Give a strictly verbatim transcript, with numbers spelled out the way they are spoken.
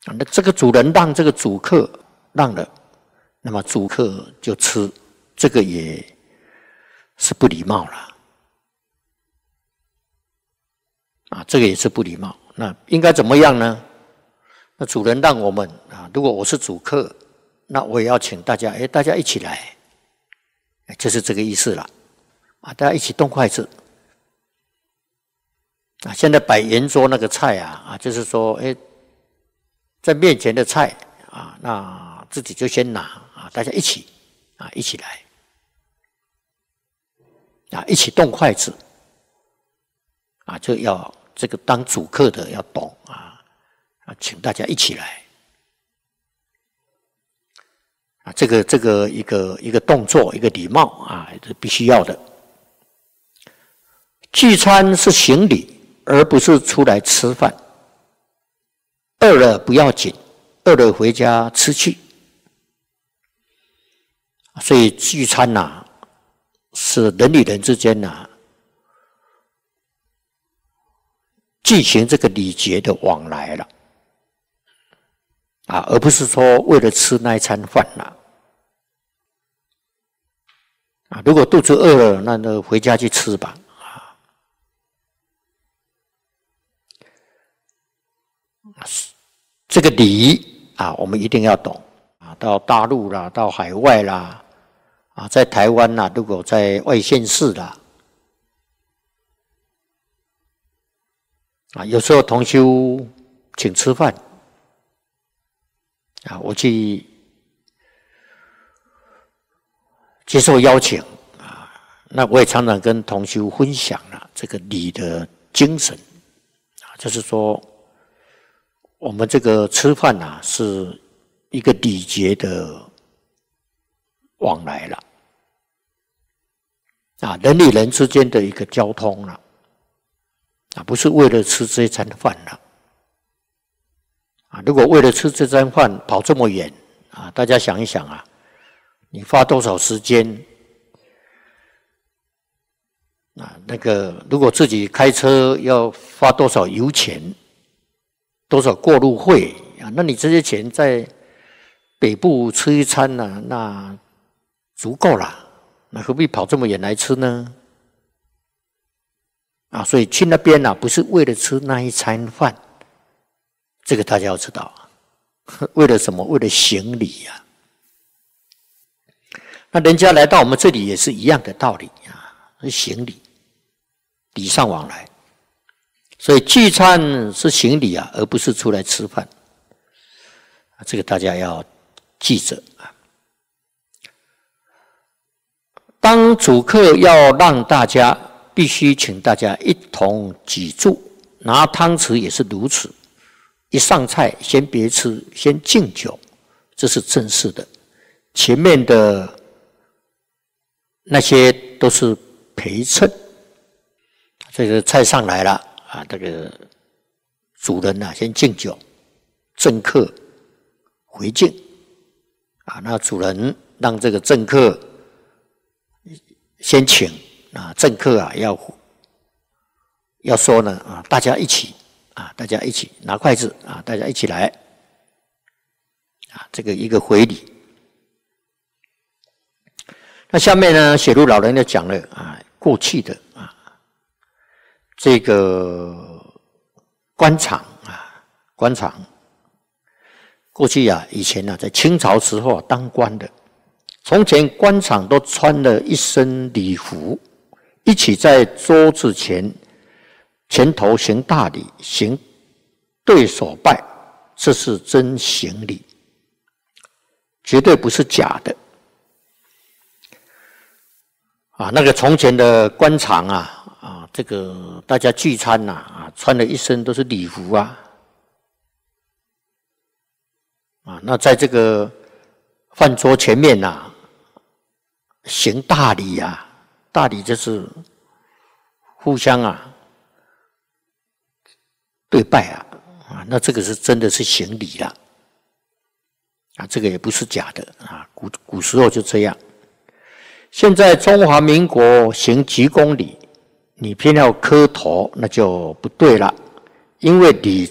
那这个主人让这个主客让了，那么主客就吃，这个也是不礼貌了。啊，这个也是不礼貌。那应该怎么样呢？那主人让我们啊，如果我是主客，那我也要请大家，哎，大家一起来，就是这个意思了。啊，大家一起动筷子。啊，现在摆圆桌那个菜啊，啊，就是说，哎，在面前的菜啊，那自己就先拿啊，大家一起啊，一起来啊，一起动筷子啊，就要这个当主客的要懂啊啊，请大家一起来啊，这个这个一个一个动作，一个礼貌啊，是必须要的。聚餐是行礼。而不是出来吃饭，饿了不要紧，饿了回家吃去。所以聚餐呐、啊，是人与人之间呐、啊，进行这个礼节的往来了，啊，而不是说为了吃那一餐饭了。啊，如果肚子饿了，那就回家去吃吧。这个礼啊，我们一定要懂啊。到大陆啦，到海外啦，啊，在台湾啦，如果在外县市啦，啊，有时候同修请吃饭，啊，我去接受邀请啊，那我也常常跟同修分享了这个礼的精神啊，就是说。我们这个吃饭啊，是一个礼节的往来了，啊，人与人之间的一个交通了，啊，不是为了吃这餐饭了，啊，如果为了吃这餐饭跑这么远，啊，大家想一想啊，你花多少时间？啊，那个如果自己开车要花多少油钱？多少过路费啊？那你这些钱在北部吃一餐呢、啊，那足够了。那何必跑这么远来吃呢？啊，所以去那边呢、啊，不是为了吃那一餐饭，这个大家要知道。为了什么？为了行礼呀、啊。那人家来到我们这里也是一样的道理啊，是行礼，礼尚往来。所以聚餐是行礼啊，而不是出来吃饭。这个大家要记着啊。当主客要让大家，必须请大家一同挤住，拿汤匙也是如此。一上菜先别吃，先敬酒，这是正式的。前面的那些都是陪衬。这个菜上来了。啊，这个主人呐、啊，先敬酒，正客回敬。啊，那主人让这个正客先请啊，正客啊要要说呢啊，大家一起啊，大家一起拿筷子啊，大家一起来啊，这个一个回礼。那下面呢，写入老人就讲了啊，过去的啊。这个官场啊，官场过去啊，以前啊，在清朝时候、啊、当官的，从前官场都穿了一身礼服，一起在桌子前前头行大礼，行对手拜，这是真行礼，绝对不是假的。啊，那个从前的官场啊。啊，这个大家聚餐呐、啊，啊，穿的一身都是礼服啊，啊，那在这个饭桌前面呐、啊，行大礼啊，大礼就是互相啊对拜啊，啊，那这个是真的是行礼了，啊，这个也不是假的啊，古古时候就这样。现在中华民国行鞠躬礼。你偏要磕头，那就不对了，因为礼